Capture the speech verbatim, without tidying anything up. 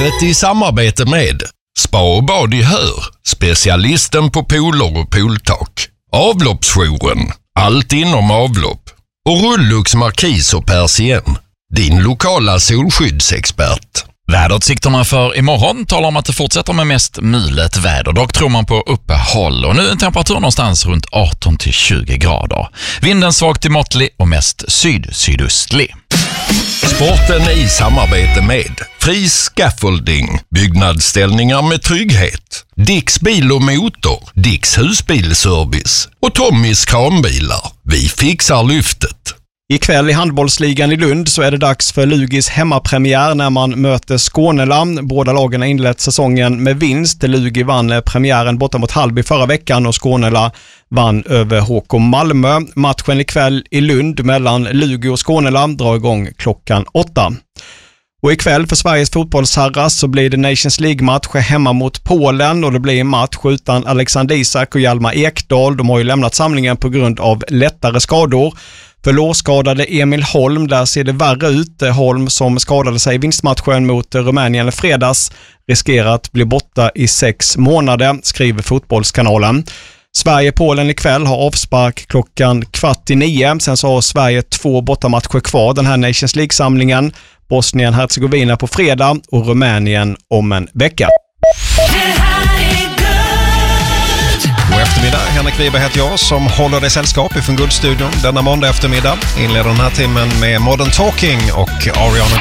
Vädret i samarbete med Spa och bad i Hör, specialisten på pooler och pooltak. Avloppsjouren, allt inom avlopp. Och Rullux Markis och Persien, din lokala solskyddsexpert. Väderutsikterna för imorgon talar om att det fortsätter med mest mulet väder. Dock tror man på uppehåll och nu en temperatur någonstans runt arton till tjugo grader. Vinden svagt till måttlig och mest syd-sydöstlig. Sporten i samarbete med Fri Scaffolding, byggnadsställningar med trygghet. Dicks bil och motor, Dicks husbilservice och Tommys kranbilar. Vi fixar lyftet. Ikväll i handbollsligan i Lund så är det dags för Lugis hemmapremiär när man möter Skånela. Båda lagen har inlett säsongen med vinst. Lugi vann premiären borta mot Hallby förra veckan och Skånela vann över H K Malmö. Matchen ikväll i Lund mellan Lugi och Skånela drar igång klockan åtta. Och ikväll för Sveriges fotbollsherrar så blir det Nations League-match hemma mot Polen och det blir en match utan Alexander Isak och Hjalmar Ekdal. De har ju lämnat samlingen på grund av lättare skador. För lårskadade Emil Holm, där ser det värre ut. Holm som skadade sig i vinstmatchen mot Rumänien i fredags riskerar att bli borta i sex månader, skriver Fotbollskanalen. Sverige-Polen ikväll har avspark klockan kvart i nio. Sen så har Sverige två bortamatcher kvar den här Nations League-samlingen. Bosnien-Herzegovina på fredag och Rumänien om en vecka. God eftermiddag, Henrik Wiberg heter jag som håller dig sällskap ifrån Guldstudion denna måndag eftermiddag. Inleder den här timmen med Modern Talking och Ariana